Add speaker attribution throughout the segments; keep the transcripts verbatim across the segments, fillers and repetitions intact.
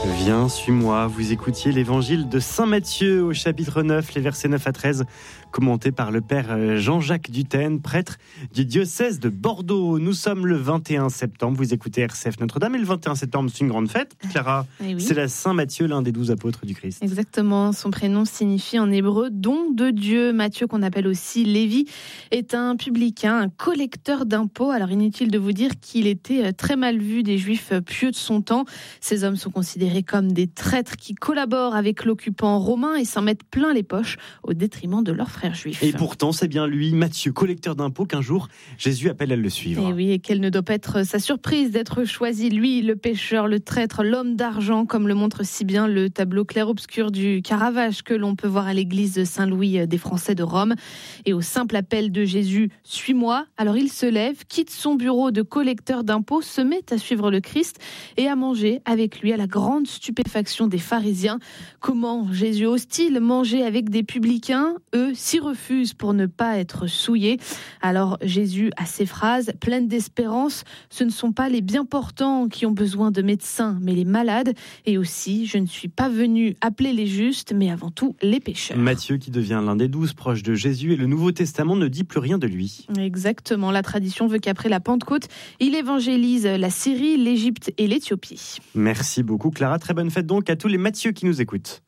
Speaker 1: Viens, suis-moi. Vous écoutiez l'évangile de Saint Matthieu au chapitre neuf, les versets neuf à treize, commenté par le père Jean-Jacques Dutène, prêtre du diocèse de Bordeaux. Nous sommes le vingt et un septembre. Vous écoutez R C F Notre-Dame et le vingt et un septembre, c'est une grande fête. Clara,
Speaker 2: eh oui.
Speaker 1: C'est la Saint Matthieu, l'un des douze apôtres du Christ.
Speaker 2: Exactement. Son prénom signifie en hébreu don de Dieu. Matthieu, qu'on appelle aussi Lévi, est un publicain, un collecteur d'impôts. Alors inutile de vous dire qu'il était très mal vu des Juifs pieux de son temps. Ces hommes sont considérés comme des traîtres qui collaborent avec l'occupant romain et s'en mettent plein les poches au détriment de leurs frères juifs.
Speaker 1: Et pourtant, c'est bien lui, Matthieu, collecteur d'impôts, qu'un jour Jésus appelle à le suivre.
Speaker 2: Et oui, et quelle ne doit pas être sa surprise d'être choisi, lui, le pécheur, le traître, l'homme d'argent, comme le montre si bien le tableau clair-obscur du Caravage que l'on peut voir à l'église Saint-Louis des Français de Rome. Et au simple appel de Jésus, « Suis-moi », alors il se lève, quitte son bureau de collecteur d'impôts, se met à suivre le Christ et à manger avec lui à la grande stupéfaction des pharisiens. Comment Jésus ose-t-il manger avec des publicains? Eux s'y refusent pour ne pas être souillés. Alors Jésus a ces phrases pleines d'espérance. Ce ne sont pas les bien portants qui ont besoin de médecins, mais les malades. Et aussi, je ne suis pas venu appeler les justes, mais avant tout les pécheurs.
Speaker 1: Matthieu qui devient l'un des douze proches de Jésus et le Nouveau Testament ne dit plus rien de lui.
Speaker 2: Exactement. La tradition veut qu'après la Pentecôte, il évangélise la Syrie, l'Égypte et l'Éthiopie.
Speaker 1: Merci beaucoup Clara. Très bonne fête donc à tous les Matthieu qui nous écoutent.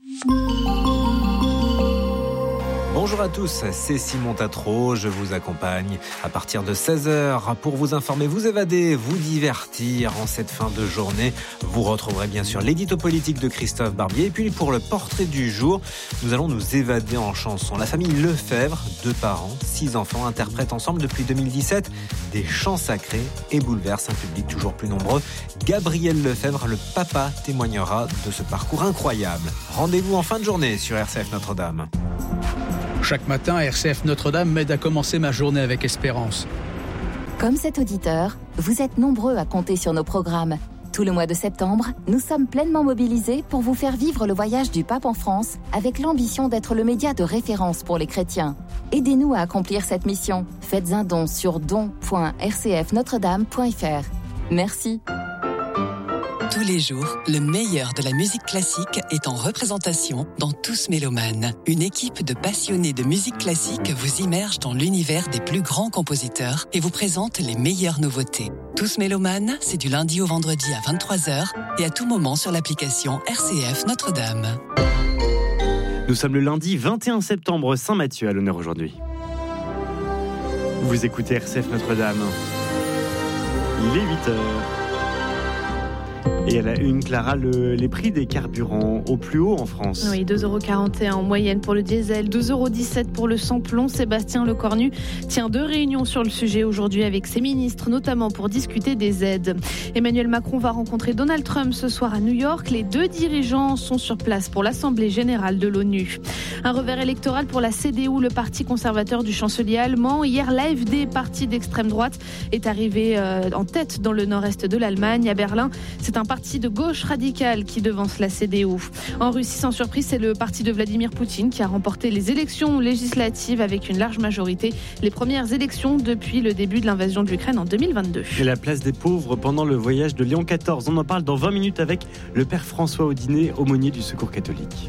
Speaker 3: Bonjour à tous, c'est Simon Tatro, je vous accompagne à partir de seize heures pour vous informer, vous évader, vous divertir en cette fin de journée. Vous retrouverez bien sûr l'édito politique de Christophe Barbier et puis pour le portrait du jour, nous allons nous évader en chanson. La famille Lefebvre, deux parents, six enfants, interprètent ensemble depuis deux mille dix-sept des chants sacrés et bouleversent un public toujours plus nombreux. Gabriel Lefebvre, le papa, témoignera de ce parcours incroyable. Rendez-vous en fin de journée sur R C F Notre-Dame.
Speaker 4: Chaque matin, R C F Notre-Dame m'aide à commencer ma journée avec espérance.
Speaker 5: Comme cet auditeur, vous êtes nombreux à compter sur nos programmes. Tout le mois de septembre, nous sommes pleinement mobilisés pour vous faire vivre le voyage du pape en France avec l'ambition d'être le média de référence pour les chrétiens. Aidez-nous à accomplir cette mission. Faites un don sur don point r c f notre dame point f r. Merci.
Speaker 6: Tous les jours, le meilleur de la musique classique est en représentation dans Tous Mélomanes. Une équipe de passionnés de musique classique vous immerge dans l'univers des plus grands compositeurs et vous présente les meilleures nouveautés. Tous Mélomanes, c'est du lundi au vendredi à vingt-trois heures et à tout moment sur l'application R C F Notre-Dame.
Speaker 1: Nous sommes le lundi vingt et un septembre, Saint Matthieu à l'honneur aujourd'hui. Vous écoutez R C F Notre-Dame. Il est huit heures. Et à la une, Clara, le, les prix des carburants au plus haut en France.
Speaker 2: Oui, deux euros quarante et un en moyenne pour le diesel, deux euros dix-sept pour le samplon. Sébastien Lecornu tient deux réunions sur le sujet aujourd'hui avec ses ministres, notamment pour discuter des aides. Emmanuel Macron va rencontrer Donald Trump ce soir à New York. Les deux dirigeants sont sur place pour l'Assemblée générale de l'ONU. Un revers électoral pour la C D U, le parti conservateur du chancelier allemand. Hier, l'A F D, parti d'extrême droite, est arrivé euh, en tête dans le nord-est de l'Allemagne. À Berlin, c'est un parti de gauche radicale qui devance la C D U. En Russie, sans surprise, c'est le parti de Vladimir Poutine qui a remporté les élections législatives avec une large majorité. Les premières élections depuis le début de l'invasion de l'Ukraine en deux mille vingt-deux.
Speaker 1: Et la place des pauvres pendant le voyage de Léon quatorze. On en parle dans vingt minutes avec le père François Audinet, aumônier du Secours catholique.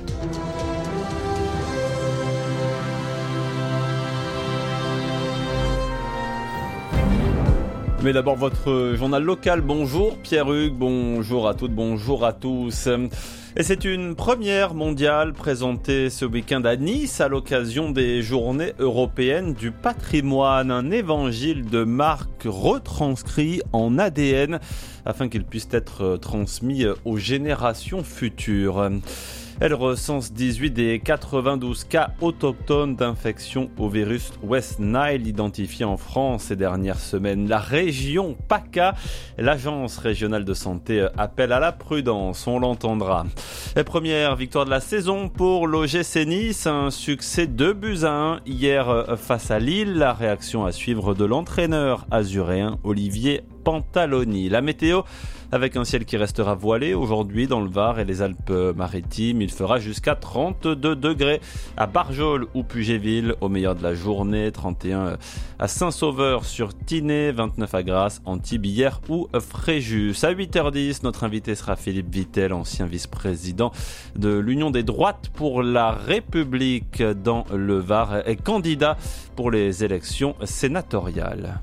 Speaker 7: Mais d'abord votre journal local. Bonjour Pierre-Hugues, bonjour à toutes, bonjour à tous. Et c'est une première mondiale présentée ce week-end à Nice à l'occasion des Journées européennes du patrimoine. Un évangile de Marc retranscrit en A D N afin qu'il puisse être transmis aux générations futures. Elle recense dix-huit des quatre-vingt-douze cas autochtones d'infection au virus West Nile identifiés en France ces dernières semaines. La région PACA, l'agence régionale de santé, appelle à la prudence, on l'entendra. La première victoire de la saison pour l'O G C Nice, un succès deux buts à un hier face à Lille. La réaction à suivre de l'entraîneur azuréen Olivier Pantaloni. La météo, avec un ciel qui restera voilé aujourd'hui dans le Var et les Alpes-Maritimes. Il fera jusqu'à trente-deux degrés à Barjol ou Pugéville au meilleur de la journée, trente et un à Saint-Sauveur-sur-Tinée, vingt-neuf à Grasse, Antibes, Hyères ou Fréjus. À huit heures dix, notre invité sera Philippe Vittel, ancien vice-président de l'Union des droites pour la République dans le Var et candidat pour les élections sénatoriales.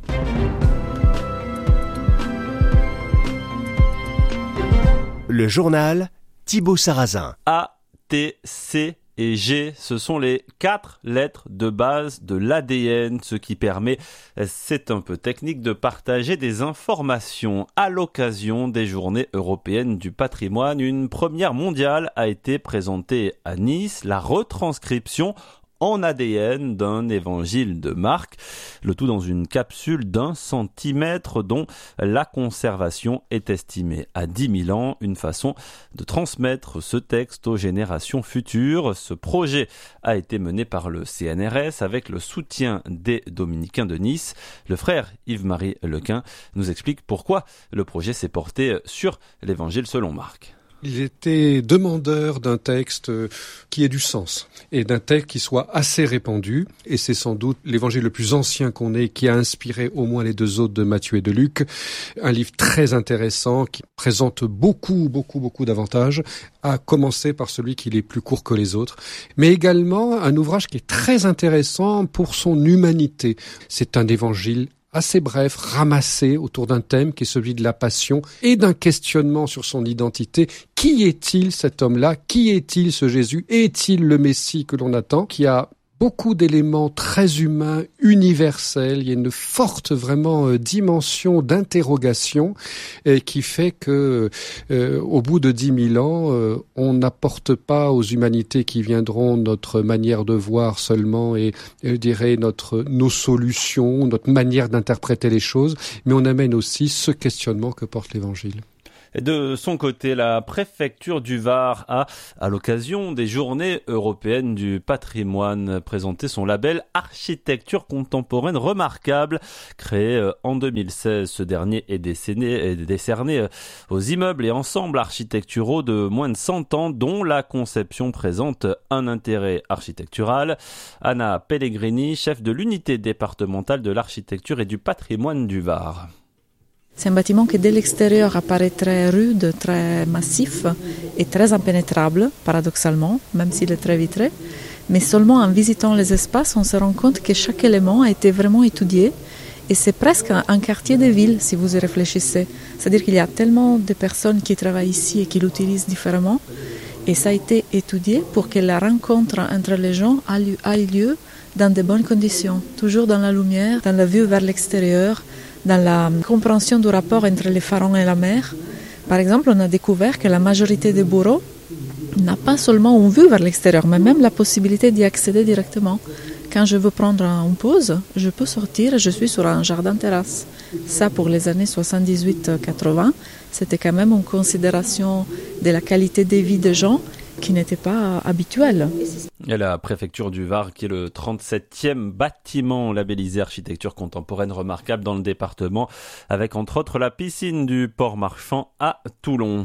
Speaker 8: Le journal Thibaut Sarrazin.
Speaker 7: A, T, C et G, ce sont les quatre lettres de base de l'A D N, ce qui permet, c'est un peu technique, de partager des informations. À l'occasion des Journées européennes du patrimoine, une première mondiale a été présentée à Nice, la retranscription en A D N d'un évangile de Marc, le tout dans une capsule d'un centimètre dont la conservation est estimée à dix mille ans, une façon de transmettre ce texte aux générations futures. Ce projet a été mené par le C N R S avec le soutien des Dominicains de Nice. Le frère Yves-Marie Lequin nous explique pourquoi le projet s'est porté sur l'évangile selon Marc.
Speaker 9: Il était demandeur d'un texte qui ait du sens et d'un texte qui soit assez répandu. Et c'est sans doute l'évangile le plus ancien qu'on ait, qui a inspiré au moins les deux autres de Matthieu et de Luc. Un livre très intéressant qui présente beaucoup, beaucoup, beaucoup d'avantages, à commencer par celui qui est plus court que les autres. Mais également un ouvrage qui est très intéressant pour son humanité. C'est un évangile assez bref, ramassé autour d'un thème qui est celui de la passion et d'un questionnement sur son identité. Qui est-il cet homme-là ? Qui est-il ce Jésus ? Est-il le Messie que l'on attend ? Qui a beaucoup d'éléments très humains, universels. Il y a une forte vraiment euh, dimension d'interrogation euh, qui fait que euh, au bout de dix mille ans, euh, on n'apporte pas aux humanités qui viendront notre manière de voir seulement et je dirais notre nos solutions, notre manière d'interpréter les choses, mais on amène aussi ce questionnement que porte l'Évangile.
Speaker 7: Et de son côté, la préfecture du Var a, à l'occasion des Journées européennes du patrimoine, présenté son label Architecture contemporaine remarquable. Créé en deux mille seize, ce dernier est décerné, est décerné aux immeubles et ensembles architecturaux de moins de cent ans, dont la conception présente un intérêt architectural. Anna Pellegrini, chef de l'unité départementale de l'architecture et du patrimoine du Var.
Speaker 10: C'est un bâtiment qui, dès l'extérieur, apparaît très rude, très massif et très impénétrable, paradoxalement, même s'il est très vitré. Mais seulement en visitant les espaces, on se rend compte que chaque élément a été vraiment étudié. Et c'est presque un quartier de ville, si vous y réfléchissez. C'est-à-dire qu'il y a tellement de personnes qui travaillent ici et qui l'utilisent différemment. Et ça a été étudié pour que la rencontre entre les gens ait lieu dans de bonnes conditions, toujours dans la lumière, dans la vue vers l'extérieur, dans la compréhension du rapport entre les pharaons et la mer. Par exemple, on a découvert que la majorité des bureaux n'a pas seulement une vue vers l'extérieur, mais même la possibilité d'y accéder directement. Quand je veux prendre une pause, je peux sortir et je suis sur un jardin-terrasse. Ça, pour les années soixante-dix-huit quatre-vingts, c'était quand même une considération de la qualité de vie des gens qui n'était pas habituelle.
Speaker 7: Et la préfecture du Var, qui est le trente-septième bâtiment labellisé architecture contemporaine remarquable dans le département, avec entre autres la piscine du port marchand à Toulon.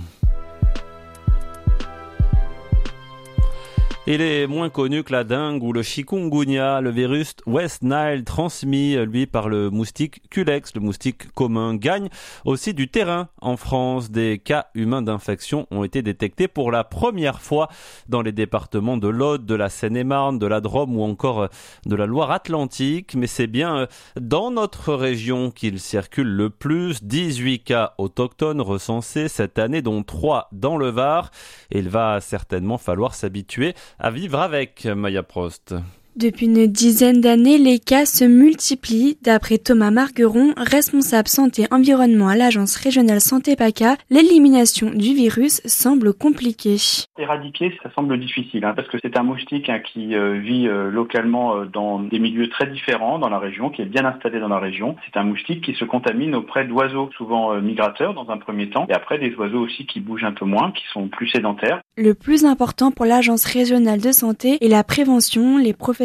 Speaker 7: Il est moins connu que la dengue ou le chikungunya, le virus West Nile transmis, lui, par le moustique Culex, le moustique commun, gagne aussi du terrain en France. Des cas humains d'infection ont été détectés pour la première fois dans les départements de l'Aude, de la Seine-et-Marne, de la Drôme ou encore de la Loire-Atlantique. Mais c'est bien dans notre région qu'il circule le plus. dix-huit cas autochtones recensés cette année, dont trois dans le Var. Et il va certainement falloir s'habituer à vivre avec, Maya Prost.
Speaker 11: Depuis une dizaine d'années, les cas se multiplient. D'après Thomas Margueron, responsable santé-environnement à l'agence régionale santé PACA, l'élimination du virus semble compliquée.
Speaker 12: Éradiquer, ça semble difficile, hein, parce que c'est un moustique hein, qui euh, vit euh, localement euh, dans des milieux très différents dans la région, qui est bien installé dans la région. C'est un moustique qui se contamine auprès d'oiseaux, souvent euh, migrateurs dans un premier temps, et après des oiseaux aussi qui bougent un peu moins, qui sont plus sédentaires.
Speaker 11: Le plus important pour l'agence régionale de santé est la prévention. Les professionnels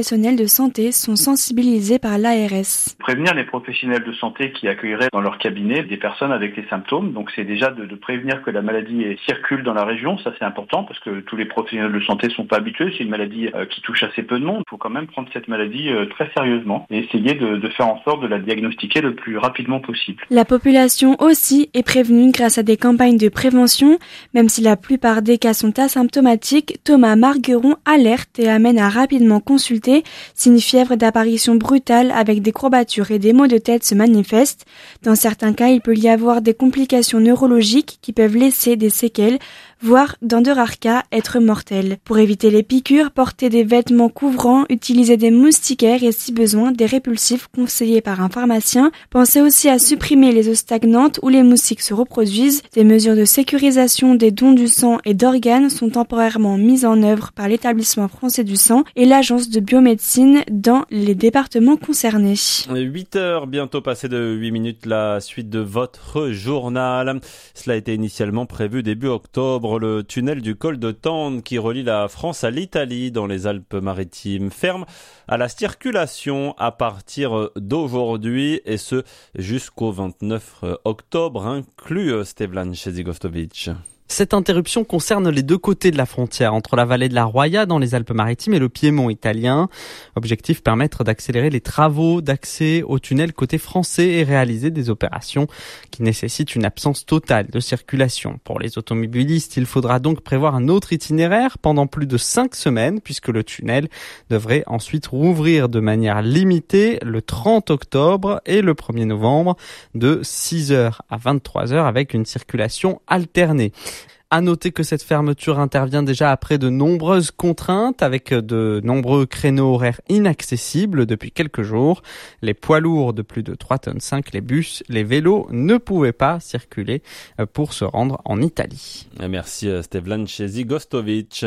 Speaker 11: professionnels de santé sont sensibilisés par l'A R S.
Speaker 12: Prévenir les professionnels de santé qui accueilleraient dans leur cabinet des personnes avec les symptômes. Donc c'est déjà de, de prévenir que la maladie circule dans la région. Ça c'est important parce que tous les professionnels de santé ne sont pas habitués. C'est une maladie euh, qui touche assez peu de monde. Il faut quand même prendre cette maladie euh, très sérieusement et essayer de, de faire en sorte de la diagnostiquer le plus rapidement possible.
Speaker 11: La population aussi est prévenue grâce à des campagnes de prévention. Même si la plupart des cas sont asymptomatiques, Thomas Margueron alerte et amène à rapidement consulter si une fièvre d'apparition brutale avec des courbatures et des maux de tête se manifeste. Dans certains cas, il peut y avoir des complications neurologiques qui peuvent laisser des séquelles, voire, dans de rares cas, être mortelles. Pour éviter les piqûres, portez des vêtements couvrants, utilisez des moustiquaires et si besoin, des répulsifs conseillés par un pharmacien. Pensez aussi à supprimer les eaux stagnantes où les moustiques se reproduisent. Des mesures de sécurisation des dons du sang et d'organes sont temporairement mises en œuvre par l'Établissement français du sang et l'Agence de biomédecine dans les départements concernés.
Speaker 7: huit heures, bientôt passé de huit minutes, la suite de votre journal. Cela a été initialement prévu début octobre. Le tunnel du col de Tende qui relie la France à l'Italie dans les Alpes-Maritimes ferme à la circulation à partir d'aujourd'hui et ce jusqu'au vingt-neuf octobre, inclus Stevlan Chezigostovic.
Speaker 13: Cette interruption concerne les deux côtés de la frontière, entre la vallée de la Roya dans les Alpes-Maritimes et le Piémont italien. Objectif, permettre d'accélérer les travaux d'accès au tunnel côté français et réaliser des opérations qui nécessitent une absence totale de circulation. Pour les automobilistes, il faudra donc prévoir un autre itinéraire pendant plus de cinq semaines puisque le tunnel devrait ensuite rouvrir de manière limitée le trente octobre et le premier novembre de six heures à vingt-trois heures avec une circulation alternée. À noter que cette fermeture intervient déjà après de nombreuses contraintes avec de nombreux créneaux horaires inaccessibles depuis quelques jours. Les poids lourds de plus de trois tonnes cinq, les bus, les vélos ne pouvaient pas circuler pour se rendre en Italie.
Speaker 7: Merci Stevlan Chezigostovic.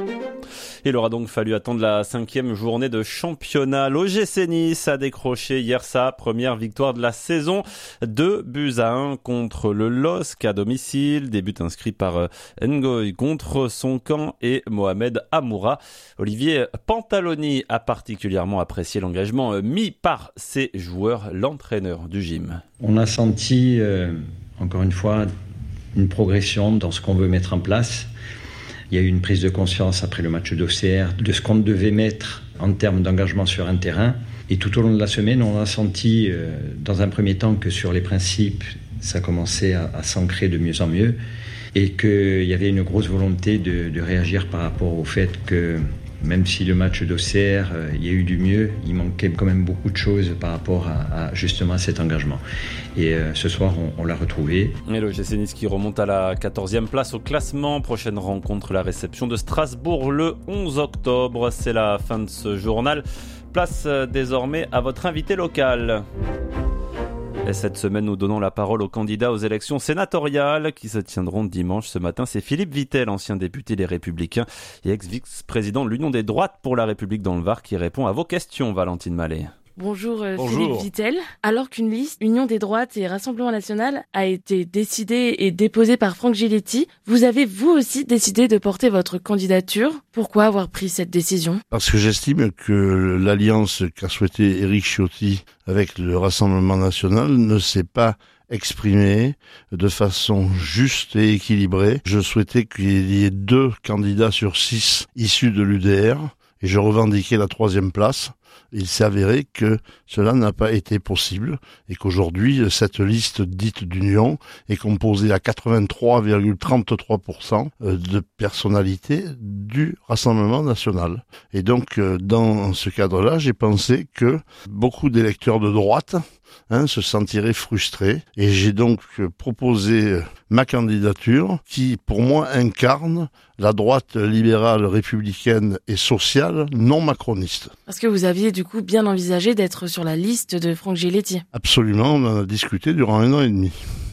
Speaker 7: Il aura donc fallu attendre la cinquième journée de championnat. L'O G C Nice a décroché hier sa première victoire de la saison, deux buts à un contre le L O S C à domicile. Des buts inscrits par Ngoy contre son camp et Mohamed Amoura. Olivier Pantaloni a particulièrement apprécié l'engagement mis par ses joueurs, l'entraîneur du gym.
Speaker 14: On a senti, euh, encore une fois, une progression dans ce qu'on veut mettre en place. Il y a eu une prise de conscience après le match d'Auxerre de ce qu'on devait mettre en termes d'engagement sur un terrain. Et tout au long de la semaine, on a senti euh, dans un premier temps que sur les principes, ça commençait à, à s'ancrer de mieux en mieux et qu'il y avait une grosse volonté de, de réagir par rapport au fait que même si le match d'Auxerre, euh, il y a eu du mieux, il manquait quand même beaucoup de choses par rapport à, à justement à cet engagement. Et euh, ce soir, on, on l'a retrouvé.
Speaker 7: Et le O G C Nice qui remonte à la quatorzième place au classement. Prochaine rencontre, la réception de Strasbourg le onze octobre. C'est la fin de ce journal. Place euh, désormais à votre invité local. Et cette semaine, nous donnons la parole aux candidats aux élections sénatoriales qui se tiendront dimanche ce matin. C'est Philippe Vittel, ancien député Les Républicains et ex-vice-président de l'Union des droites pour la République dans le Var, qui répond à vos questions, Valentine Mallet.
Speaker 15: Bonjour, euh,
Speaker 7: Bonjour
Speaker 15: Philippe Vittel. Alors qu'une liste Union des droites et Rassemblement national a été décidée et déposée par Franck Giletti, vous avez vous aussi décidé de porter votre candidature. Pourquoi avoir pris cette décision ?
Speaker 16: Parce que j'estime que l'alliance qu'a souhaité Éric Ciotti avec le Rassemblement national ne s'est pas exprimée de façon juste et équilibrée. Je souhaitais qu'il y ait deux candidats sur six issus de l'U D R et je revendiquais la troisième place. Il s'est avéré que cela n'a pas été possible et qu'aujourd'hui, cette liste dite d'union est composée à quatre-vingt-trois virgule trente-trois pour cent de personnalités du Rassemblement national. Et donc, dans ce cadre-là, j'ai pensé que beaucoup d'électeurs de droite Hein, se sentiraient frustrés. Et j'ai donc proposé ma candidature qui, pour moi, incarne la droite libérale, républicaine et sociale non macroniste.
Speaker 15: Parce que vous aviez du coup bien envisagé d'être sur la liste de Franck Giletti.
Speaker 16: Absolument, on en a discuté durant un an et demi.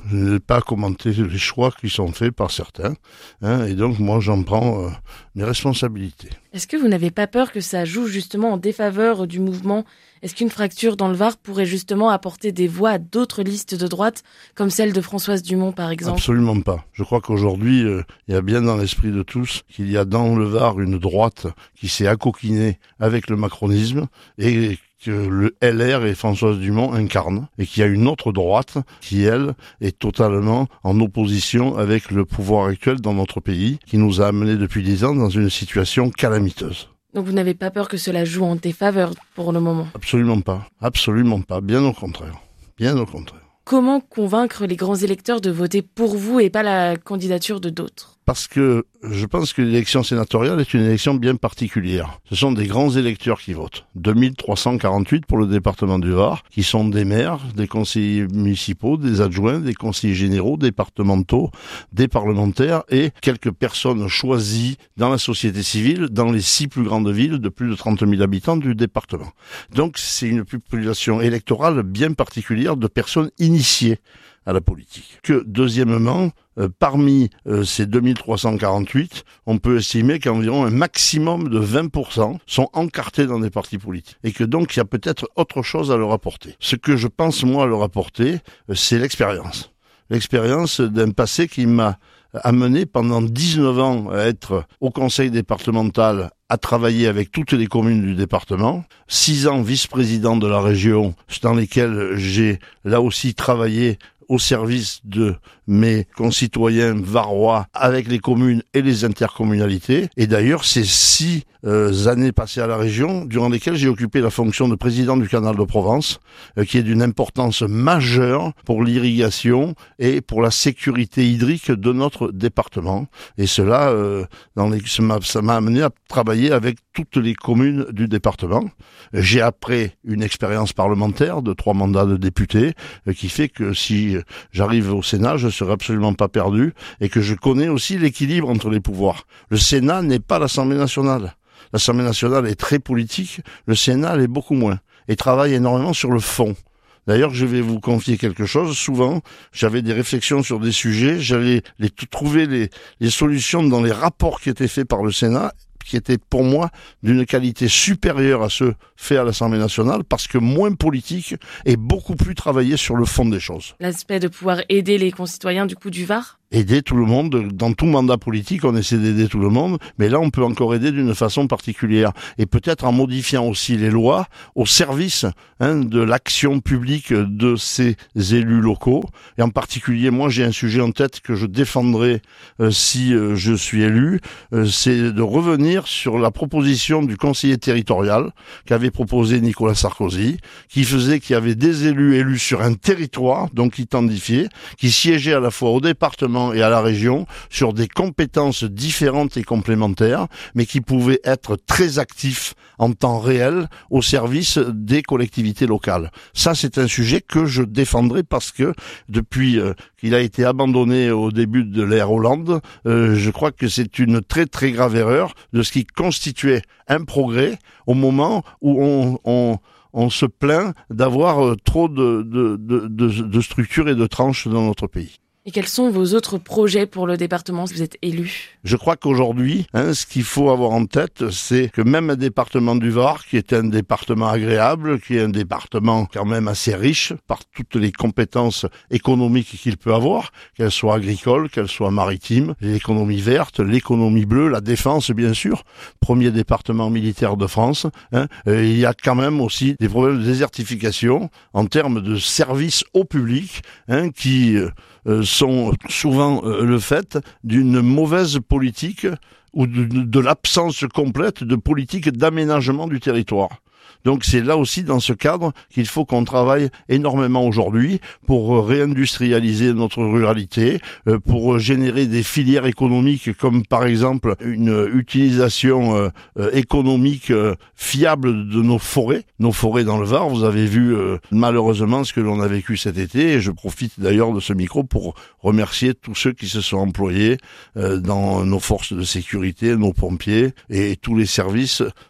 Speaker 16: Je n'ai pas commenté les choix qui sont faits par certains, hein, et donc moi j'en prends euh, mes responsabilités.
Speaker 15: Est-ce que vous n'avez pas peur que ça joue justement en défaveur du mouvement ? Est-ce qu'une fracture dans le Var pourrait justement apporter des voix à d'autres listes de droite, comme celle de Françoise Dumont par exemple ?
Speaker 16: Absolument pas. Je crois qu'aujourd'hui, euh, il y a bien dans l'esprit de tous qu'il y a dans le Var une droite qui s'est accoquinée avec le macronisme et que le L R et Françoise Dumont incarnent, et qu'il y a une autre droite qui, elle, est totalement en opposition avec le pouvoir actuel dans notre pays, qui nous a amenés depuis dix ans dans une situation calamiteuse.
Speaker 15: Donc vous n'avez pas peur que cela joue en défaveur pour le moment ?
Speaker 16: Absolument pas, absolument pas, bien au contraire, bien au contraire.
Speaker 15: Comment convaincre les grands électeurs de voter pour vous et pas la candidature de d'autres ?
Speaker 16: Parce que je pense que l'élection sénatoriale est une élection bien particulière. Ce sont des grands électeurs qui votent. deux mille trois cent quarante-huit pour le département du Var, qui sont des maires, des conseillers municipaux, des adjoints, des conseillers généraux, départementaux, des parlementaires et quelques personnes choisies dans la société civile dans les six plus grandes villes de plus de trente mille habitants du département. Donc c'est une population électorale bien particulière de personnes initiées à la politique. Que deuxièmement, euh, parmi euh, ces deux mille trois cent quarante-huit, on peut estimer qu'environ un maximum de vingt pour cent sont encartés dans des partis politiques. Et que donc il y a peut-être autre chose à leur apporter. Ce que je pense moi leur apporter, euh, c'est l'expérience. L'expérience d'un passé qui m'a amené pendant dix-neuf ans à être au conseil départemental, à travailler avec toutes les communes du département, six ans vice-président de la région, dans lesquels j'ai là aussi travaillé au service de mes concitoyens varois avec les communes et les intercommunalités. Et d'ailleurs, ces six euh, années passées à la région, durant lesquelles j'ai occupé la fonction de président du Canal de Provence, euh, qui est d'une importance majeure pour l'irrigation et pour la sécurité hydrique de notre département. Et cela, euh, dans les, ça m'a amené à travailler avec toutes les communes du département. J'ai après une expérience parlementaire de trois mandats de député, euh, qui fait que si j'arrive au Sénat, je ne serai absolument pas perdu, et que je connais aussi l'équilibre entre les pouvoirs. Le Sénat n'est pas l'Assemblée nationale. L'Assemblée nationale est très politique, le Sénat l'est beaucoup moins, et travaille énormément sur le fond. D'ailleurs, je vais vous confier quelque chose. Souvent, j'avais des réflexions sur des sujets, j'allais les, trouver les, les solutions dans les rapports qui étaient faits par le Sénat, qui étaient pour moi d'une qualité supérieure à ceux faits à l'Assemblée nationale, parce que moins politique et beaucoup plus travaillé sur le fond des choses.
Speaker 15: L'aspect de pouvoir aider les concitoyens du coup du Var ?
Speaker 16: Aider tout le monde, dans tout mandat politique, on essaie d'aider tout le monde, mais là on peut encore aider d'une façon particulière, et peut-être en modifiant aussi les lois au service hein, de l'action publique de ces élus locaux, et en particulier moi j'ai un sujet en tête que je défendrai euh, si euh, je suis élu, euh, c'est de revenir sur la proposition du conseiller territorial qu'avait proposé Nicolas Sarkozy, qui faisait qu'il y avait des élus élus sur un territoire, donc identifié, qui siégeaient à la fois au département et à la région sur des compétences différentes et complémentaires, mais qui pouvaient être très actifs en temps réel au service des collectivités locales. Ça, c'est un sujet que je défendrai parce que depuis euh, qu'il a été abandonné au début de l'ère Hollande, euh, je crois que c'est une très très grave erreur de ce qui constituait un progrès au moment où on, on on se plaint d'avoir trop de, de, de, de, de structures et de tranches dans notre pays.
Speaker 15: Et quels sont vos autres projets pour le département si vous êtes élu ?
Speaker 16: Je crois qu'aujourd'hui, hein, ce qu'il faut avoir en tête, c'est que même un département du Var, qui est un département agréable, qui est un département quand même assez riche par toutes les compétences économiques qu'il peut avoir, qu'elles soient agricoles, qu'elles soient maritimes, l'économie verte, l'économie bleue, la défense bien sûr, premier département militaire de France, hein, euh, il y a quand même aussi des problèmes de désertification en termes de services au public, hein, qui euh, sont souvent euh, le fait d'une mauvaise politique ou de, de l'absence complète de politique d'aménagement du territoire. Donc c'est là aussi dans ce cadre qu'il faut qu'on travaille énormément aujourd'hui pour réindustrialiser notre ruralité, pour générer des filières économiques comme par exemple une utilisation économique fiable de nos forêts. Nos forêts dans le Var, vous avez vu malheureusement ce que l'on a vécu cet été, et je profite d'ailleurs de ce micro pour remercier tous ceux qui se sont employés dans nos forces de sécurité, nos pompiers et tous les services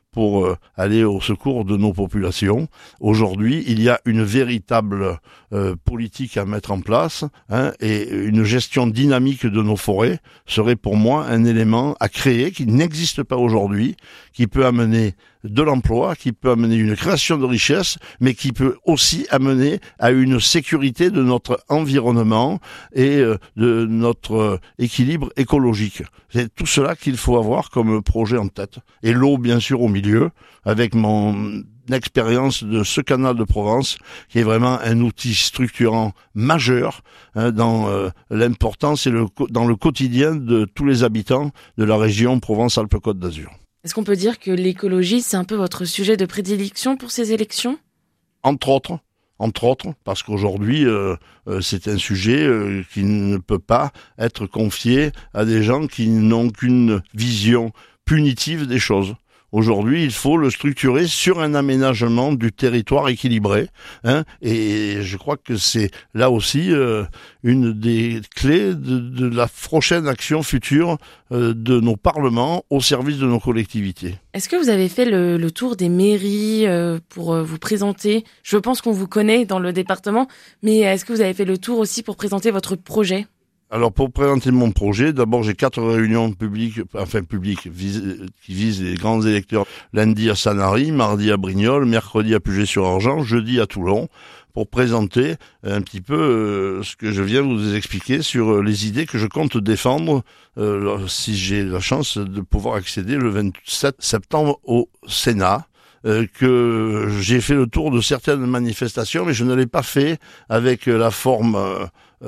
Speaker 16: pour euh, aller au secours de nos populations. Aujourd'hui, il y a une véritable euh, politique à mettre en place, hein, et une gestion dynamique de nos forêts serait pour moi un élément à créer qui n'existe pas aujourd'hui, qui peut amener de l'emploi, qui peut amener une création de richesse, mais qui peut aussi amener à une sécurité de notre environnement et euh, de notre euh, équilibre écologique. C'est tout cela qu'il faut avoir comme projet en tête. Et l'eau, bien sûr, au milieu, avec mon expérience de ce canal de Provence, qui est vraiment un outil structurant majeur, hein, dans euh, l'importance et le, dans le quotidien de tous les habitants de la région Provence-Alpes-Côte d'Azur.
Speaker 15: Est-ce qu'on peut dire que l'écologie, c'est un peu votre sujet de prédilection pour ces élections ?
Speaker 16: Entre autres, entre autres, parce qu'aujourd'hui, euh, euh, c'est un sujet euh, qui ne peut pas être confié à des gens qui n'ont qu'une vision punitive des choses. Aujourd'hui, il faut le structurer sur un aménagement du territoire équilibré, hein, et je crois que c'est là aussi euh, une des clés de, de la prochaine action future euh, de nos parlements au service de nos collectivités.
Speaker 15: Est-ce que vous avez fait le, le tour des mairies euh, pour euh, vous présenter ? Je pense qu'on vous connaît dans le département, mais est-ce que vous avez fait le tour aussi pour présenter votre projet ?
Speaker 16: Alors, pour présenter mon projet, d'abord, j'ai quatre réunions publiques, enfin publiques, vis, qui visent les grands électeurs. Lundi à Sanary, mardi à Brignoles, mercredi à Puget-sur-Argent, jeudi à Toulon, pour présenter un petit peu euh, ce que je viens vous expliquer sur euh, les idées que je compte défendre euh, si j'ai la chance de pouvoir accéder le vingt-sept septembre au Sénat. Euh, que j'ai fait le tour de certaines manifestations, mais je ne l'ai pas fait avec la forme euh,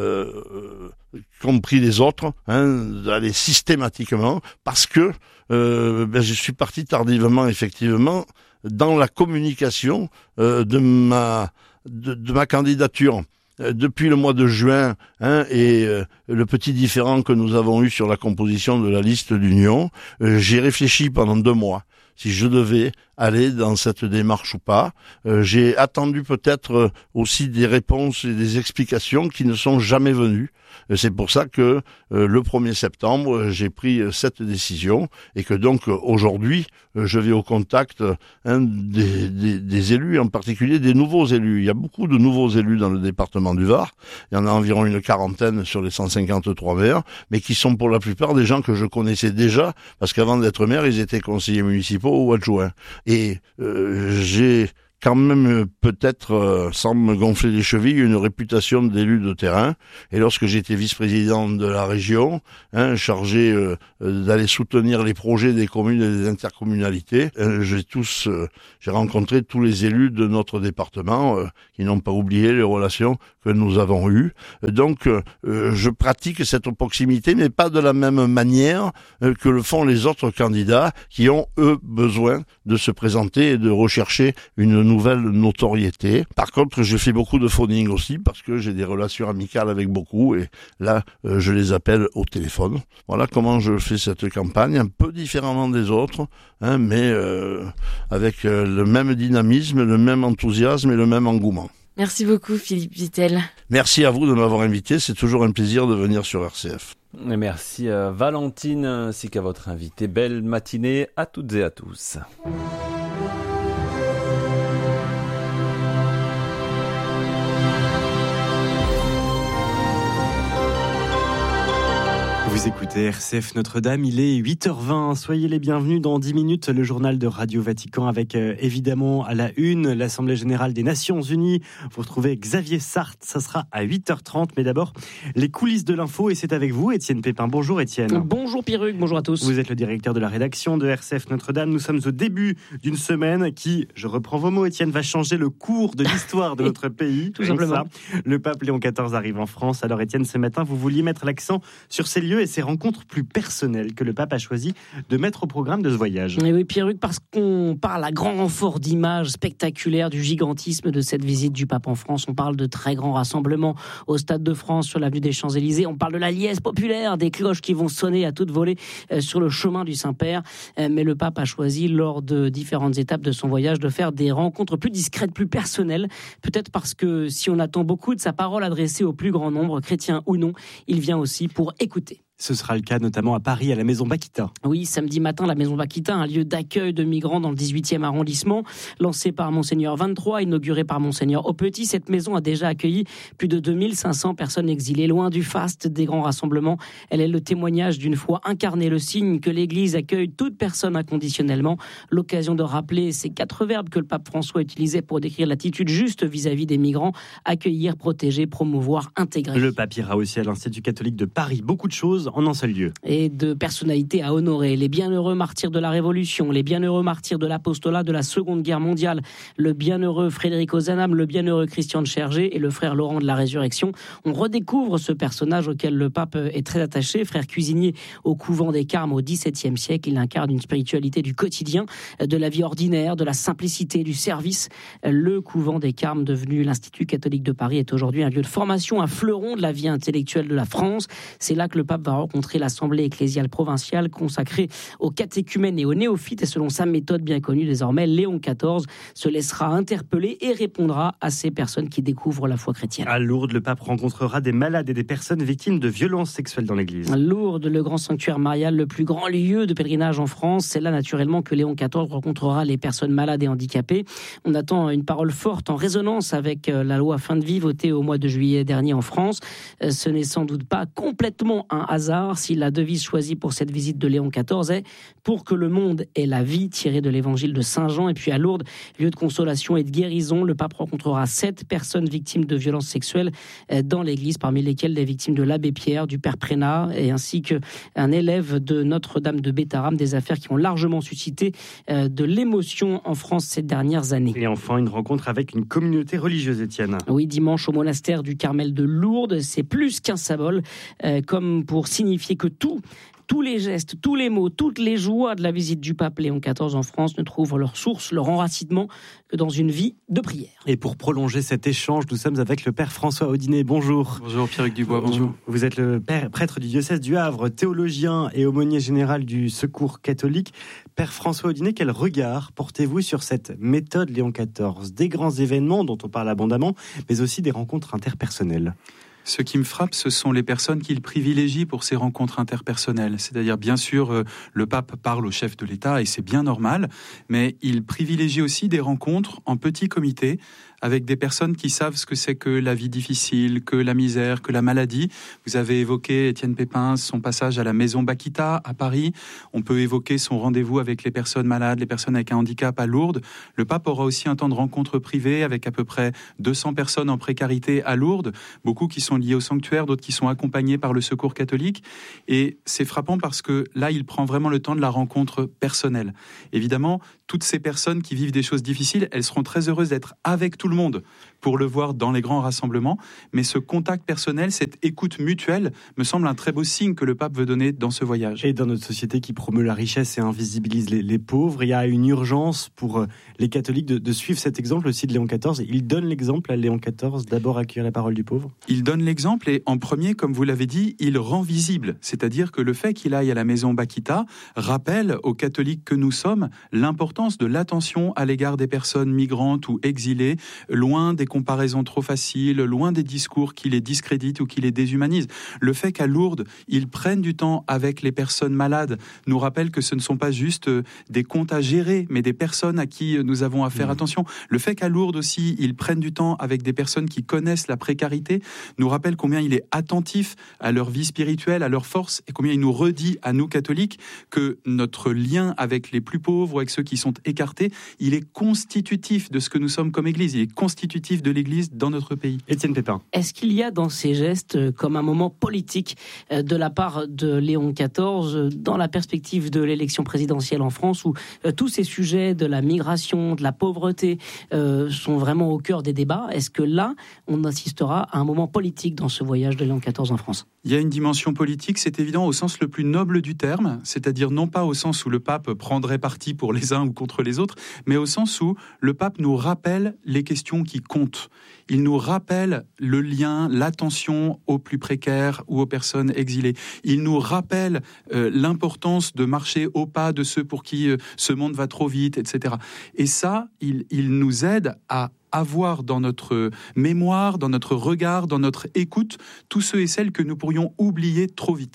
Speaker 16: euh, compris les autres, hein, d'aller systématiquement, parce que euh, ben, je suis parti tardivement, effectivement, dans la communication euh, de ma de, de ma candidature. Depuis le mois de juin, hein, et euh, le petit différend que nous avons eu sur la composition de la liste d'union, euh, j'ai réfléchi pendant deux mois si je devais aller dans cette démarche ou pas. Euh, j'ai attendu peut-être euh, aussi des réponses et des explications qui ne sont jamais venues. Euh, c'est pour ça que euh, le premier septembre, euh, j'ai pris euh, cette décision et que donc euh, aujourd'hui, euh, je vais au contact euh, hein, des, des, des élus, en particulier des nouveaux élus. Il y a beaucoup de nouveaux élus dans le département du Var. Il y en a environ une quarantaine sur les cent cinquante-trois maires, mais qui sont pour la plupart des gens que je connaissais déjà, parce qu'avant d'être maire, ils étaient conseillers municipaux ou adjoints. Et euh, j'ai quand même peut-être, euh, sans me gonfler les chevilles, une réputation d'élu de terrain. Et lorsque j'étais vice-président de la région, hein, chargé euh, d'aller soutenir les projets des communes et des intercommunalités, euh, j'ai tous, euh, j'ai rencontré tous les élus de notre département euh, qui n'ont pas oublié les relations que nous avons eues. Donc, euh, je pratique cette proximité, mais pas de la même manière euh, que le font les autres candidats qui ont, eux, besoin de se présenter et de rechercher une nouvelle notoriété. Par contre, je fais beaucoup de phoning aussi parce que j'ai des relations amicales avec beaucoup et là, euh, je les appelle au téléphone. Voilà comment je fais cette campagne, un peu différemment des autres, hein, mais euh, avec euh, le même dynamisme, le même enthousiasme et le même engouement.
Speaker 15: Merci beaucoup Philippe Vittel.
Speaker 16: Merci à vous de m'avoir invité, c'est toujours un plaisir de venir sur R C F.
Speaker 7: Et merci à Valentine ainsi qu'à votre invité. Belle matinée à toutes et à tous.
Speaker 1: Vous écoutez R C F Notre-Dame, il est huit heures vingt. Soyez les bienvenus dans dix minutes, le journal de Radio Vatican avec euh, évidemment à la une l'Assemblée Générale des Nations Unies. Vous retrouvez Xavier Sartre, ça sera à huit heures trente. Mais d'abord, les coulisses de l'info et c'est avec vous, Étienne Pépin. Bonjour Étienne.
Speaker 17: Bonjour Pierruc, bonjour à tous.
Speaker 1: Vous êtes le directeur de la rédaction de R C F Notre-Dame. Nous sommes au début d'une semaine qui, je reprends vos mots Étienne, va changer le cours de l'histoire de notre pays.
Speaker 17: Tout simplement.
Speaker 1: Ça. Le pape Léon quatorze arrive en France. Alors Étienne, ce matin, vous vouliez mettre l'accent sur ces lieux et ces rencontres plus personnelles que le pape a choisi de mettre au programme de ce voyage.
Speaker 17: Et oui, Pierruc, parce qu'on parle à grand renfort d'images spectaculaires du gigantisme de cette visite du pape en France. On parle de très grands rassemblements au Stade de France, sur l'avenue des Champs-Élysées. On parle de la liesse populaire, des cloches qui vont sonner à toute volée euh, sur le chemin du Saint-Père. Euh, mais le pape a choisi, lors de différentes étapes de son voyage, de faire des rencontres plus discrètes, plus personnelles. Peut-être parce que si on attend beaucoup de sa parole adressée au plus grand nombre, chrétiens ou non, il vient aussi pour écouter.
Speaker 1: Ce sera le cas notamment à Paris, à la Maison Bakita.
Speaker 17: Oui, samedi matin, la Maison Bakita, un lieu d'accueil de migrants dans le dix-huitième arrondissement, lancé par Monseigneur vingt-trois, inauguré par Monseigneur Aupetit. Cette maison a déjà accueilli plus de deux mille cinq cents personnes exilées, loin du faste des grands rassemblements. Elle est le témoignage d'une foi incarnée, le signe que l'Église accueille toute personne inconditionnellement. L'occasion de rappeler ces quatre verbes que le pape François utilisait pour décrire l'attitude juste vis-à-vis des migrants: accueillir, protéger, promouvoir, intégrer.
Speaker 1: Le pape ira aussi à l'Institut catholique de Paris. Beaucoup de choses en un seul lieu.
Speaker 17: Et de personnalités à honorer. Les bienheureux martyrs de la Révolution, les bienheureux martyrs de l'apostolat de la Seconde Guerre mondiale, le bienheureux Frédéric Ozanam, le bienheureux Christian de Chergé et le frère Laurent de la Résurrection. On redécouvre ce personnage auquel le pape est très attaché. Frère cuisinier au couvent des Carmes au dix-septième siècle, il incarne une spiritualité du quotidien, de la vie ordinaire, de la simplicité, du service. Le couvent des Carmes, devenu l'Institut catholique de Paris, est aujourd'hui un lieu de formation, un fleuron de la vie intellectuelle de la France. C'est là que le pape va rencontrer l'Assemblée ecclésiale provinciale consacrée aux catéchumènes et aux néophytes. Et selon sa méthode bien connue désormais, Léon quatorze se laissera interpeller et répondra à ces personnes qui découvrent la foi chrétienne.
Speaker 1: À Lourdes, le pape rencontrera des malades et des personnes victimes de violences sexuelles dans l'église.
Speaker 17: Lourdes, le grand sanctuaire marial, le plus grand lieu de pèlerinage en France. C'est là naturellement que Léon quatorze rencontrera les personnes malades et handicapées. On attend une parole forte en résonance avec la loi fin de vie votée au mois de juillet dernier en France. Ce n'est sans doute pas complètement un hasard si la devise choisie pour cette visite de Léon quatorze est « Pour que le monde ait la vie » tirée de l'évangile de Saint Jean. Et puis à Lourdes, lieu de consolation et de guérison, le pape rencontrera sept personnes victimes de violences sexuelles dans l'église, parmi lesquelles des victimes de l'abbé Pierre, du père Prénat, et ainsi qu'un élève de Notre-Dame de Bétharram, des affaires qui ont largement suscité de l'émotion en France ces dernières années.
Speaker 1: Et enfin, une rencontre avec une communauté religieuse, Étienne.
Speaker 17: Oui, dimanche au monastère du Carmel de Lourdes, c'est plus qu'un symbole, euh, comme pour signifier que tout, tous les gestes, tous les mots, toutes les joies de la visite du pape Léon quatorze en France ne trouvent leur source, leur enracinement que dans une vie de prière.
Speaker 1: Et pour prolonger cet échange, nous sommes avec le père François Audinet. Bonjour.
Speaker 18: Bonjour Pierre-Hugues Dubois, bonjour.
Speaker 1: Vous êtes le père, prêtre du diocèse du Havre, théologien et aumônier général du Secours catholique. Père François Audinet, quel regard portez-vous sur cette méthode Léon quatorze? Des grands événements dont on parle abondamment, mais aussi des rencontres interpersonnelles.
Speaker 18: Ce qui me frappe, ce sont les personnes qu'il privilégie pour ces rencontres interpersonnelles. C'est-à-dire, bien sûr, euh, le pape parle au chef de l'État et c'est bien normal, mais il privilégie aussi des rencontres en petit comité avec des personnes qui savent ce que c'est que la vie difficile, que la misère, que la maladie. Vous avez évoqué, Étienne Pépin, son passage à la Maison Bakita à Paris. On peut évoquer son rendez-vous avec les personnes malades, les personnes avec un handicap à Lourdes. Le pape aura aussi un temps de rencontre privée avec à peu près deux cents personnes en précarité à Lourdes, beaucoup qui sont liées au sanctuaire, d'autres qui sont accompagnées par le Secours catholique. Et c'est frappant parce que là, il prend vraiment le temps de la rencontre personnelle. Évidemment, toutes ces personnes qui vivent des choses difficiles, elles seront très heureuses d'être avec tout le monde pour le voir dans les grands rassemblements. Mais ce contact personnel, cette écoute mutuelle, me semble un très beau signe que le pape veut donner dans ce voyage.
Speaker 1: Et dans notre société qui promeut la richesse et invisibilise les, les pauvres, il y a une urgence pour les catholiques de, de suivre cet exemple aussi de Léon quatorze. Il donne l'exemple à Léon quatorze, d'abord accueillir la parole du pauvre.
Speaker 18: Il donne l'exemple et en premier, comme vous l'avez dit, il rend visible. C'est-à-dire que le fait qu'il aille à la Maison Bakita rappelle aux catholiques que nous sommes l'importance de l'attention à l'égard des personnes migrantes ou exilées, loin des comparaisons trop faciles, loin des discours qui les discréditent ou qui les déshumanisent. Le fait qu'à Lourdes, ils prennent du temps avec les personnes malades nous rappelle que ce ne sont pas juste des comptes à gérer, mais des personnes à qui nous avons à faire mmh. attention. Le fait qu'à Lourdes aussi, ils prennent du temps avec des personnes qui connaissent la précarité nous rappelle combien il est attentif à leur vie spirituelle, à leur force, et combien il nous redit à nous catholiques que notre lien avec les plus pauvres, avec ceux qui sont écartés, il est constitutif de ce que nous sommes comme Église. Il est constitutif de l'Église dans notre pays.
Speaker 1: Étienne Pépin.
Speaker 17: Est-ce qu'il y a dans ces gestes comme un moment politique de la part de Léon quatorze dans la perspective de l'élection présidentielle en France où tous ces sujets de la migration, de la pauvreté euh, sont vraiment au cœur des débats? Est-ce que là, on assistera à un moment politique dans ce voyage de Léon quatorze en France?
Speaker 18: Il y a une dimension politique, c'est évident, au sens le plus noble du terme, c'est-à-dire non pas au sens où le pape prendrait parti pour les uns ou contre les autres, mais au sens où le pape nous rappelle les questions qui comptent. Il nous rappelle le lien, l'attention aux plus précaires ou aux personnes exilées. Il nous rappelle euh, l'importance de marcher au pas de ceux pour qui euh, ce monde va trop vite, et cetera. Et ça, il, il nous aide à avoir dans notre mémoire, dans notre regard, dans notre écoute, tous ceux et celles que nous pourrions oublier trop vite.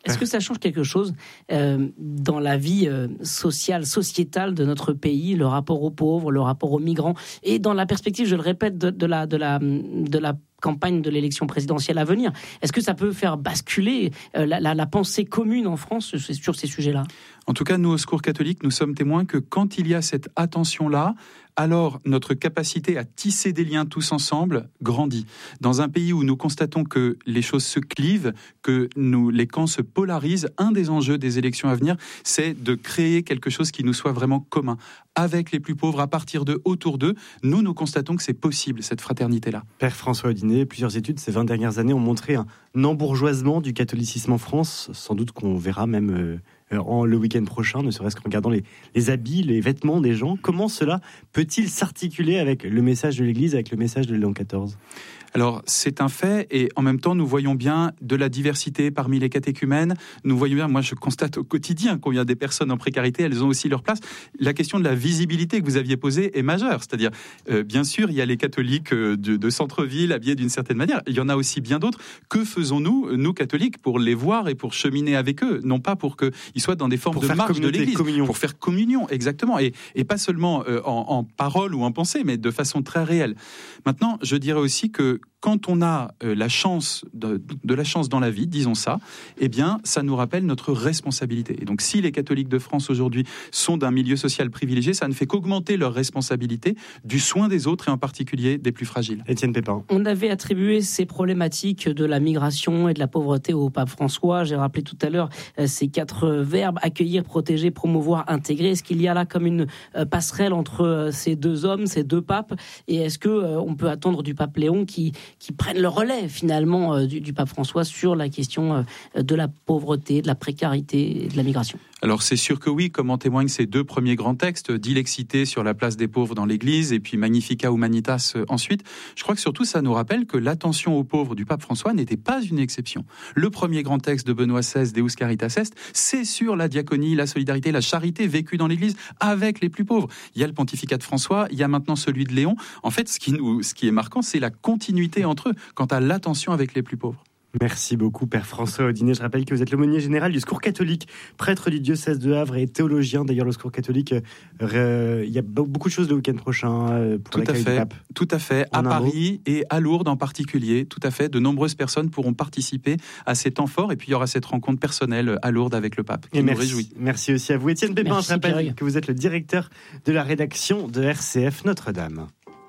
Speaker 17: Est-ce que ça change quelque chose euh, dans la vie euh, sociale, sociétale de notre pays, le rapport aux pauvres, le rapport aux migrants, et dans la perspective, je le répète, de, de la de la de la campagne de l'élection présidentielle à venir? Est-ce que ça peut faire basculer euh, la, la, la pensée commune en France sur ces sujets-là?
Speaker 18: En tout cas, nous, au Secours catholique, nous sommes témoins que quand il y a cette attention-là, alors notre capacité à tisser des liens tous ensemble grandit. Dans un pays où nous constatons que les choses se clivent, que nous, les camps se polarisent, un des enjeux des élections à venir, c'est de créer quelque chose qui nous soit vraiment commun. Avec les plus pauvres, à partir d'eux, autour d'eux, nous, nous constatons que c'est possible, cette fraternité-là.
Speaker 1: Père François Audinet, plusieurs études ces vingt dernières années ont montré un embourgeoisement du catholicisme en France, sans doute qu'on verra même... Euh... En, le week-end prochain, ne serait-ce qu'en regardant les, les habits, les vêtements des gens. Comment cela peut-il s'articuler avec le message de l'Église, avec le message de Léon quatorze ?
Speaker 18: Alors, c'est un fait, et en même temps, nous voyons bien de la diversité parmi les catéchumènes. Nous voyons bien, moi je constate au quotidien combien des personnes en précarité, elles ont aussi leur place. La question de la visibilité que vous aviez posée est majeure. C'est-à-dire, euh, bien sûr, il y a les catholiques de, de centre-ville habillés d'une certaine manière. Il y en a aussi bien d'autres. Que faisons-nous, nous catholiques, pour les voir et pour cheminer avec eux? Non pas pour qu'ils soient dans des formes
Speaker 1: pour
Speaker 18: de marche de l'Église.
Speaker 1: Communion.
Speaker 18: Pour faire communion, exactement. Et, et pas seulement euh, en, en parole ou en pensée, mais de façon très réelle. Maintenant, je dirais aussi que quand on a euh, la chance de, de la chance dans la vie, disons ça, eh bien, ça nous rappelle notre responsabilité. Et donc, si les catholiques de France aujourd'hui sont d'un milieu social privilégié, ça ne fait qu'augmenter leur responsabilité du soin des autres et en particulier des plus fragiles.
Speaker 1: Étienne Pépin.
Speaker 17: On avait attribué ces problématiques de la migration et de la pauvreté au pape François. J'ai rappelé tout à l'heure euh, ces quatre euh, verbes: accueillir, protéger, promouvoir, intégrer. Est-ce qu'il y a là comme une euh, passerelle entre euh, ces deux hommes, ces deux papes? Et est-ce que euh, on peut attendre du pape Léon qui qui prennent le relais finalement euh, du, du pape François sur la question euh, de la pauvreté, de la précarité et de la migration?
Speaker 18: Alors c'est sûr que oui, comme en témoignent ces deux premiers grands textes, Dilexité sur la place des pauvres dans l'Église et puis Magnificat Humanitas euh, ensuite. Je crois que surtout ça nous rappelle que l'attention aux pauvres du pape François n'était pas une exception. Le premier grand texte de Benoît seize, Deus Caritas Est, c'est sur la diaconie, la solidarité, la charité vécue dans l'Église avec les plus pauvres. Il y a le pontificat de François, il y a maintenant celui de Léon. En fait, ce qui, nous, ce qui est marquant, c'est la continuité entre eux quant à l'attention avec les plus pauvres.
Speaker 1: Merci beaucoup, Père François Audinet. Je rappelle que vous êtes l'aumônier général du Secours catholique, prêtre du diocèse de Havre et théologien. D'ailleurs, le Secours catholique, euh, il y a beaucoup de choses le week-end prochain euh, pour
Speaker 18: tout à fait, tout à fait. À Paris et à Lourdes en particulier, tout à fait. De nombreuses personnes pourront participer à ces temps forts et puis il y aura cette rencontre personnelle à Lourdes avec le pape qui
Speaker 1: et
Speaker 18: nous
Speaker 1: merci,
Speaker 18: réjouit.
Speaker 1: Merci aussi à vous, Étienne Pépin.
Speaker 17: Merci,
Speaker 1: je rappelle
Speaker 17: Pierre.
Speaker 1: que vous êtes le directeur de la rédaction de R C F Notre-Dame.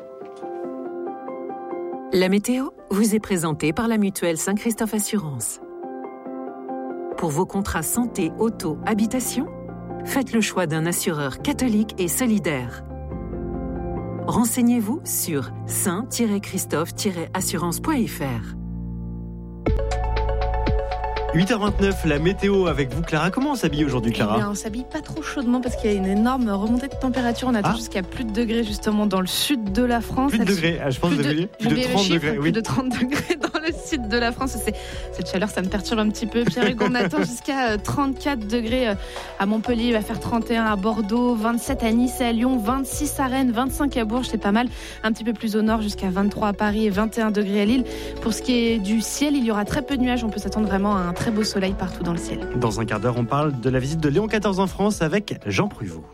Speaker 19: La météo vous est présentée par la mutuelle Saint-Christophe Assurance. Pour vos contrats santé, auto, habitation, faites le choix d'un assureur catholique et solidaire. Renseignez-vous sur saint christophe assurance point f r.
Speaker 1: huit heures vingt-neuf, la météo avec vous, Clara. Comment on s'habille aujourd'hui, Clara?
Speaker 2: Eh bien, on s'habille pas trop chaudement parce qu'il y a une énorme remontée de température. On attend
Speaker 1: Ah.
Speaker 2: jusqu'à plus de degrés justement dans le sud de la France.
Speaker 1: Plus de
Speaker 2: Elle-
Speaker 1: degrés, ah, je pense que vous avez dit plus de
Speaker 2: oubliez le
Speaker 1: trente
Speaker 2: chiffre,
Speaker 1: degrés,
Speaker 2: plus
Speaker 1: oui.
Speaker 2: de trente degrés dans le sud de la France. C'est, cette chaleur, ça me perturbe un petit peu. Pierre-Hugues, on attend jusqu'à euh, trente-quatre degrés euh, à Montpellier, il va faire trente et un à Bordeaux, vingt-sept à Nice et à Lyon, vingt-six à Rennes, vingt-cinq à Bourges, c'est pas mal. Un petit peu plus au nord jusqu'à vingt-trois à Paris et vingt et un degrés à Lille. Pour ce qui est du ciel, il y aura très peu de nuages. On peut s'attendre vraiment à un très beau soleil partout dans le ciel.
Speaker 1: Dans un quart d'heure, on parle de la visite de Léon quatorze en France avec Jean Pruvot.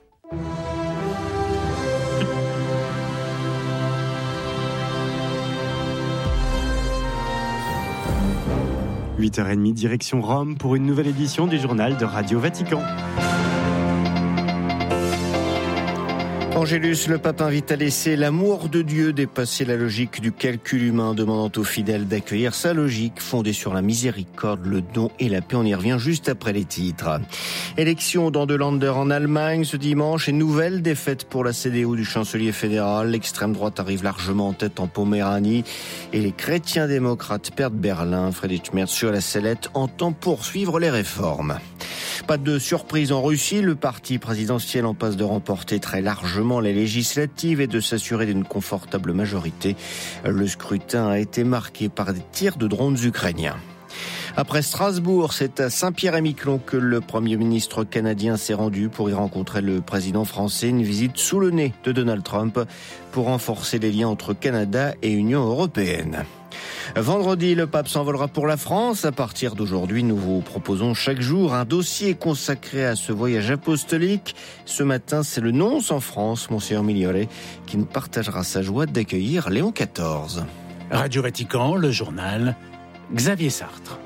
Speaker 1: huit heures trente, direction Rome pour une nouvelle édition du journal de Radio Vatican.
Speaker 20: Angélus, le pape invite à laisser l'amour de Dieu dépasser la logique du calcul humain, demandant aux fidèles d'accueillir sa logique fondée sur la miséricorde, le don et la paix. On y revient juste après les titres. Élection dans de Länder en Allemagne ce dimanche et nouvelle défaite pour la C D U du chancelier fédéral. L'extrême droite arrive largement en tête en Poméranie et les chrétiens démocrates perdent Berlin. Friedrich Merz sur la sellette entend poursuivre les réformes. Pas de surprise en Russie, le parti présidentiel en passe de remporter très largement les législatives et de s'assurer d'une confortable majorité. Le scrutin a été marqué par des tirs de drones ukrainiens. Après Strasbourg, c'est à Saint-Pierre-et-Miquelon que le Premier ministre canadien s'est rendu pour y rencontrer le président français. Une visite sous le nez de Donald Trump pour renforcer les liens entre Canada et Union européenne. Vendredi, le pape s'envolera pour la France. À partir d'aujourd'hui, nous vous proposons chaque jour un dossier consacré à ce voyage apostolique. Ce matin, c'est le nonce en France, Monseigneur Migliore, qui nous partagera sa joie d'accueillir Léon quatorze.
Speaker 21: Radio Vatican, le journal, Xavier Sartre.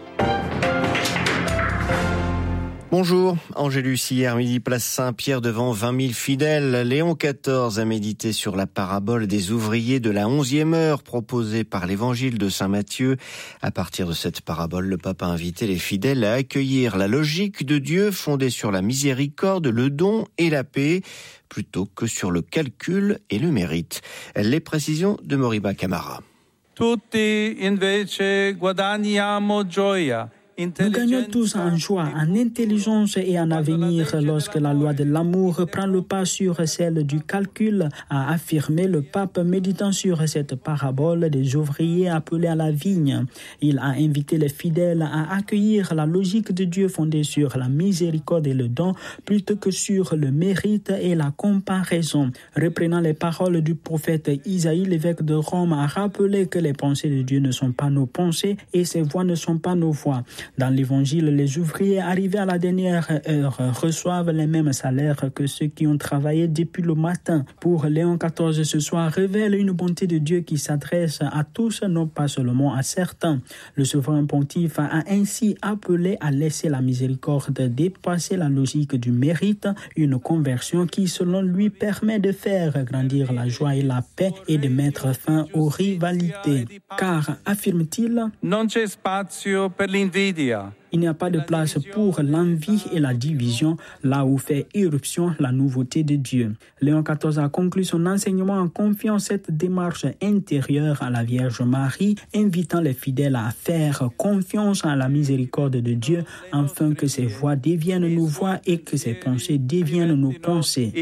Speaker 20: Bonjour, Angélus, hier midi, place Saint-Pierre devant vingt mille fidèles. Léon quatorze a médité sur la parabole des ouvriers de la onzième heure proposée par l'évangile de Saint Matthieu. À partir de cette parabole, le pape a invité les fidèles à accueillir la logique de Dieu fondée sur la miséricorde, le don et la paix, plutôt que sur le calcul et le mérite. Les précisions de Moriba Camara.
Speaker 22: Tutti invece guadagniamo gioia.
Speaker 23: Nous gagnons tous en joie, en intelligence et en avenir lorsque la loi de l'amour prend le pas sur celle du calcul, a affirmé le pape méditant sur cette parabole des ouvriers appelés à la vigne. Il a invité les fidèles à accueillir la logique de Dieu fondée sur la miséricorde et le don plutôt que sur le mérite et la comparaison. Reprenant les paroles du prophète Isaïe, l'évêque de Rome a rappelé que les pensées de Dieu ne sont pas nos pensées et ses voies ne sont pas nos voies. Dans l'évangile, les ouvriers arrivés à la dernière heure reçoivent les mêmes salaires que ceux qui ont travaillé depuis le matin. Pour Léon quatorze, ce soir révèle une bonté de Dieu qui s'adresse à tous, non pas seulement à certains. Le souverain pontife a ainsi appelé à laisser la miséricorde dépasser la logique du mérite, une conversion qui, selon lui, permet de faire grandir la joie et la paix et de mettre fin aux rivalités. Car, affirme-t-il,
Speaker 22: non c'è spazio per l'invidia.
Speaker 23: Il n'y a pas de place pour l'envie et la division, là où fait irruption la nouveauté de Dieu. Léon quatorze a conclu son enseignement en confiant cette démarche intérieure à la Vierge Marie, invitant les fidèles à faire confiance à la miséricorde de Dieu, afin que ses voies deviennent nos voies et que ses pensées deviennent nos pensées.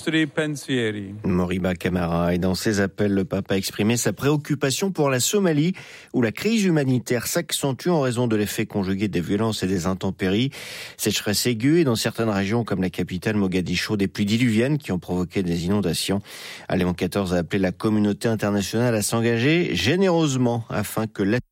Speaker 20: Moriba Camara, et dans ses appels, le pape a exprimé sa préoccupation pour la Somalie, où la crise humanitaire s'accentue en raison de l'effet conjugué des violences et des intempéries. Sécheresse aiguë et dans certaines régions comme la capitale Mogadiscio, des pluies diluviennes qui ont provoqué des inondations. Léon quatorze a appelé la communauté internationale à s'engager généreusement afin que l'aide